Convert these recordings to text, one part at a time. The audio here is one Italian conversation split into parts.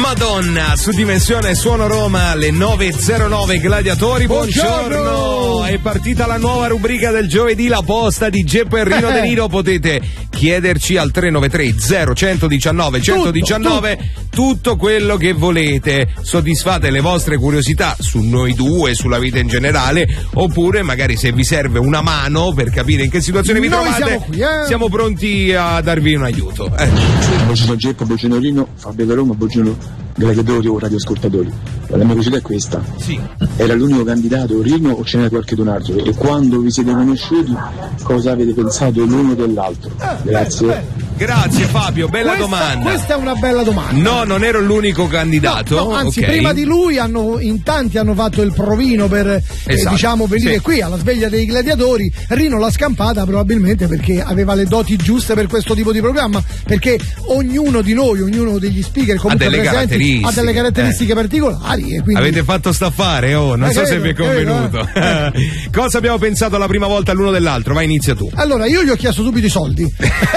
Madonna su Dimensione Suono Roma alle 9.09. Gladiatori, buongiorno. È partita la nuova rubrica del giovedì, la posta di Geppo e Rino De Niro. Potete chiederci al 393 0119 119 tutto quello che volete. Soddisfate le vostre curiosità su noi due, sulla vita in generale, oppure magari se vi serve una mano per capire in che situazione vi trovate, siamo qui, siamo pronti a darvi un aiuto. Buongiorno Geppo, buongiorno Rino, Fabio da Roma, buongiorno gladiatori o radioascoltatori. La mia curiosità è questa: sì. Era l'unico candidato Rino o ce n'era qualche altro? E quando vi siete conosciuti cosa avete pensato l'uno dell'altro? Grazie. Grazie Fabio, bella domanda. Questa è una bella domanda. No, non ero l'unico candidato. No, anzi, okay. Prima di lui in tanti hanno fatto il provino per venire qui alla sveglia dei gladiatori. Rino l'ha scampata probabilmente perché aveva le doti giuste per questo tipo di programma, perché ognuno di noi, ognuno degli speaker comunque presenti ha delle caratteristiche particolari e quindi... Avete fatto staffare, non so se vi è convenuto. Cosa abbiamo pensato la prima volta l'uno dell'altro? Vai, inizia tu. Allora, io gli ho chiesto subito i soldi.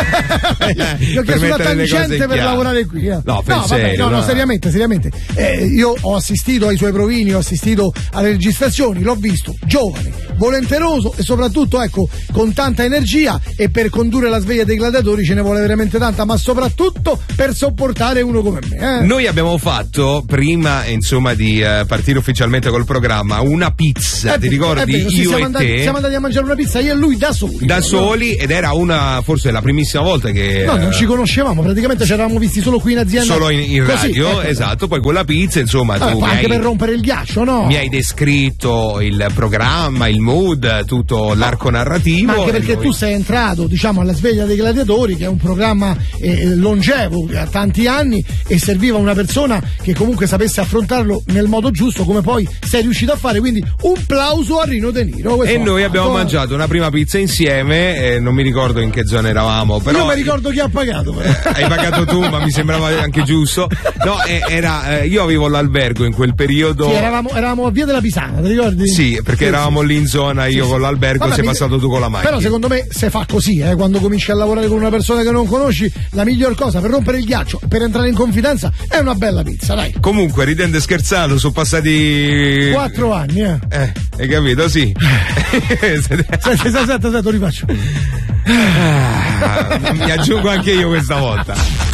Gli ho chiesto una tangente per lavorare qui. No, serio, no, seriamente. Io ho assistito ai suoi provini, ho assistito alle registrazioni, l'ho visto giovane, volenteroso e soprattutto, ecco, con tanta energia, e per condurre la sveglia dei gladiatori ce ne vuole veramente tanta, ma soprattutto per sopportare uno come me. Noi abbiamo fatto, prima insomma di partire ufficialmente col programma, una pizza, ti ricordi? Vero, sì, siamo andati a mangiare una pizza io e lui da soli. Ed era forse la primissima volta che... No, non ci conoscevamo, praticamente ci eravamo visti solo qui in azienda. Solo in radio, esatto. Poi quella pizza, insomma, tu anche per rompere il ghiaccio, no? Mi hai descritto il programma, il mood, tutto l'arco narrativo. Ma anche perché tu sei entrato, diciamo, alla sveglia dei gladiatori, che è un programma longevo a tanti anni, e serviva una persona che comunque sapesse affrontarlo nel modo giusto, come poi sei riuscito a fare. Quindi un plauso a Rino De Niro. E noi abbiamo mangiato una prima pizza insieme, non mi ricordo in che zona eravamo, però io mi ricordo chi ha pagato. Hai pagato tu, ma mi sembrava anche giusto. No, io avevo l'albergo in quel periodo. Sì, eravamo a Via della Pisana, ti ricordi? Sì, perché eravamo lì in zona, io con l'albergo. Vabbè, sei passato tu con la macchina. Però secondo me se fa così, quando cominci a lavorare con una persona che non conosci, la miglior cosa per rompere il ghiaccio, per entrare in confidenza, è una bella pizza, dai. Comunque, ridendo e scherzando, sono passati 4 anni, hai capito? Sì. Aspetta, lo rifaccio. Mi aggiungo anche io questa volta.